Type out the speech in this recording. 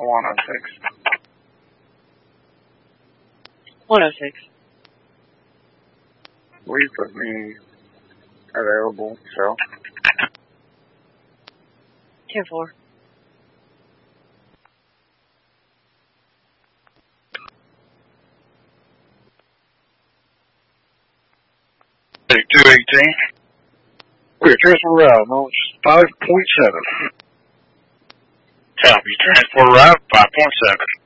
106. 106. Will you put me available, so? 10-4. Hey, 218. Clear transfer route, launch 5.7. Copy, transport route 5.7.